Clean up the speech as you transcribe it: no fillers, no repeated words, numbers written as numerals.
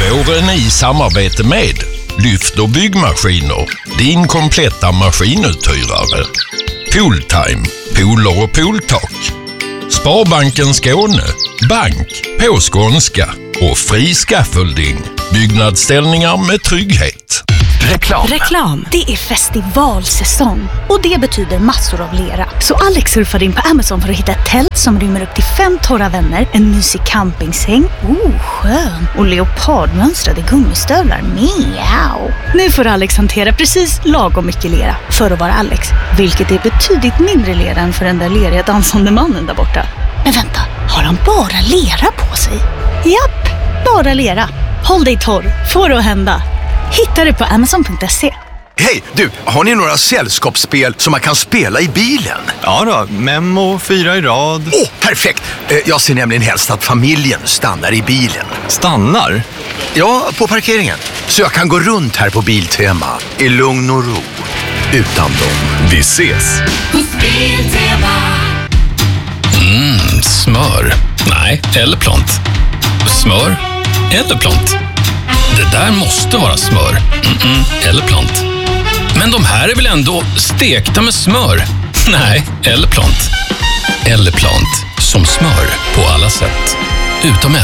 Våren i samarbete med Lyft och byggmaskiner, din kompletta maskinuthyrare. Pooltime, pooler och pooltak. Sparbanken Skåne, bank på skånska och fri scaffolding. Byggnadsställningar med trygghet. Reklam. Det är festivalsäsong och det betyder massor av lera. Så Alex surfade in på Amazon för att hitta ett tält som rymmer upp till 5 torra vänner, en mysig campingsäng, skön, och leopardmönstrade gummistövlar. Miau. Nu får Alex hantera precis lagom mycket lera för att vara Alex, vilket är betydligt mindre lera än för den där leriga dansande mannen där borta. Men vänta, har han bara lera på sig? Japp, bara lera. Håll dig torr, får det att hända. Hitta det på Amazon.se. Hej, du, har ni några sällskapsspel som man kan spela i bilen? Ja då, Memo 4 i rad. Perfekt! Jag ser nämligen helst att familjen stannar i bilen. Stannar? Ja, på parkeringen. Så jag kan gå runt här på Biltema i lugn och ro. Utan dem. Vi ses! Smör. Nej, eller plant. Smör eller plant. Det där måste vara smör. Eller plant. Men de här är väl ändå stekta med smör? Nej, eller plant. Eller plant. Som smör på alla sätt. Utom ett.